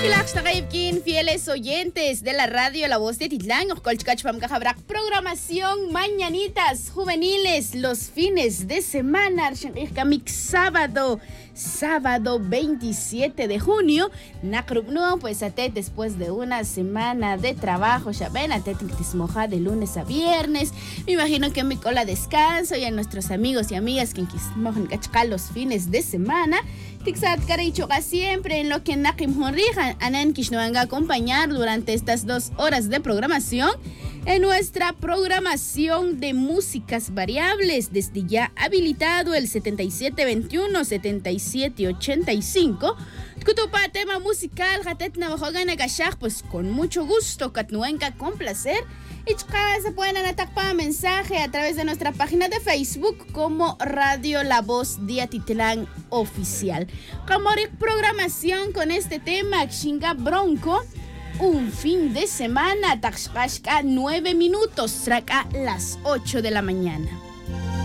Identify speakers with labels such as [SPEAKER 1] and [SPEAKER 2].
[SPEAKER 1] Fieles oyentes de la radio La Voz de Titlán, programación Mañanitas Juveniles los fines de semana, sábado 27 de junio, pues después de una semana de trabajo, ya ven, moja de lunes a viernes, me imagino que en mi cola descanso y a nuestros amigos y amigas que mojan los fines de semana, siempre en lo que Nakim Honrijan Anan nos van a acompañar durante estas 2 horas de programación en nuestra programación de músicas variables, desde ya habilitado el 7721-7785. Kutupa tema musical, pues con mucho gusto, Katnuenka con placer. Y se pueden atacar mensaje a través de nuestra página de Facebook como Radio La Voz de Atitlán Oficial. Como programación con este tema, Xinga Bronco, un fin de semana, 9 minutos, saca las 8 de la mañana.